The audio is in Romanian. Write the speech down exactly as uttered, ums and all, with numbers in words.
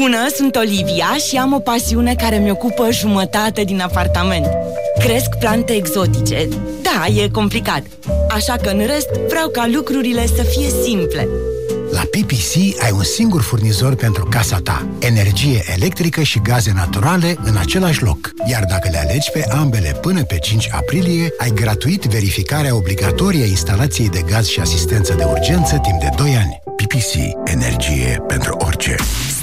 Bună, sunt Olivia și am o pasiune care mi ocupă jumătate din apartament. Cresc plante exotice. Da, e complicat. Așa că în rest vreau ca lucrurile să fie simple. La P P C ai un singur furnizor pentru casa ta. Energie electrică și gaze naturale în același loc. Iar dacă le alegi pe ambele până pe cinci aprilie, ai gratuit verificarea obligatorie a instalației de gaz și asistență de urgență timp de doi ani. P P C. Energie pentru orice.